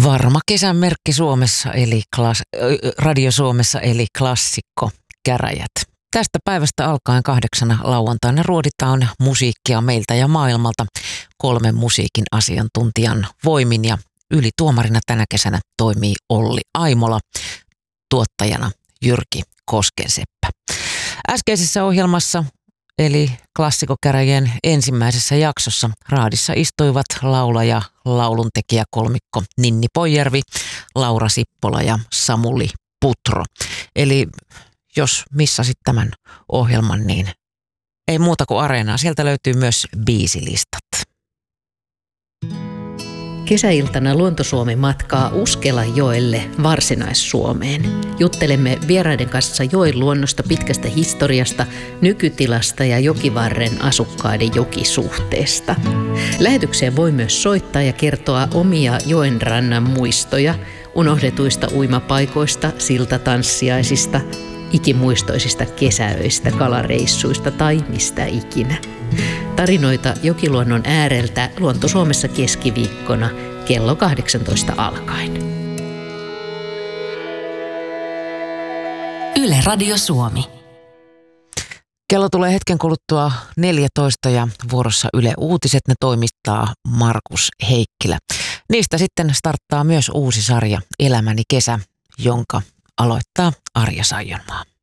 Varma kesän merkki Suomessa eli Radio Suomessa eli klassikko käräjät. Tästä päivästä alkaen 8 lauantaina ruoditaan musiikkia meiltä ja maailmalta 3 musiikin asiantuntijan voimin ja ylituomarina tänä kesänä toimii Olli Aimola, tuottajana Jyrki Koskenseppä. Äskeisessä ohjelmassa eli klassikokäräjien ensimmäisessä jaksossa raadissa istuivat laulaja, lauluntekijä kolmikko Ninni Poijärvi, Laura Sippola ja Samuli Putro. Eli jos missasit tämän ohjelman, niin ei muuta kuin Areenaa. Sieltä löytyy myös biisilistat. Kesäiltana Luonto-Suomi matkaa Uskelajoelle Varsinais-Suomeen. Juttelemme vieraiden kanssa joen luonnosta, pitkästä historiasta, nykytilasta ja jokivarren asukkaiden jokisuhteesta. Lähetykseen voi myös soittaa ja kertoa omia joen rannan muistoja, unohdetuista uimapaikoista, siltatanssiaisista, ikimuistoisista kesäöistä, kalareissuista tai mistä ikinä. Tarinoita jokiluonnon ääreltä Luonto-Suomessa keskiviikkona kello 18 alkaen. Yle Radio Suomi. Kello tulee hetken kuluttua 14 ja vuorossa Yle Uutiset, ne toimittaa Markus Heikkilä. Niistä sitten starttaa myös uusi sarja Elämäni kesä, jonka aloittaa Arja Saijonmaa.